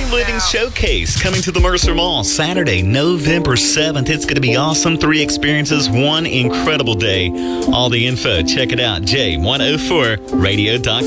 Living Showcase coming to the Mercer Mall Saturday, November 7th. It's going to be awesome. 3 experiences, 1 incredible day. All the info, check it out, J104radio.com.